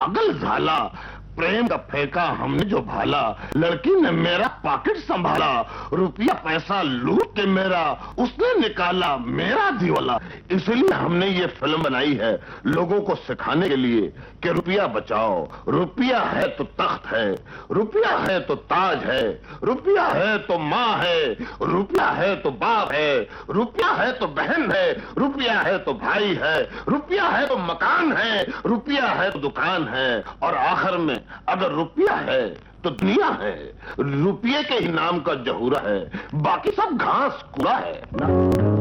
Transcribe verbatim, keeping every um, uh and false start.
अगल झाला, प्रेम का फेंका हमने जो भाला, लड़की ने मेरा पॉकेट संभाला, रुपया पैसा लूट के मेरा उसने निकाला मेरा दिवाला। इसलिए हमने ये फिल्म बनाई है लोगों को सिखाने के लिए कि रुपया बचाओ, रुपया है तो तख्त है, रुपया है तो ताज है, रुपया है तो माँ है, रुपया है तो बाप है, रुपया है तो बहन है, रुपया है तो भाई है, रुपया है तो मकान है, रुपया है तो दुकान है, और आखिर में अगर रुपया है तो दुनिया है। रुपये के ही नाम का जहूरा है, बाकी सब घास कूड़ा है ना।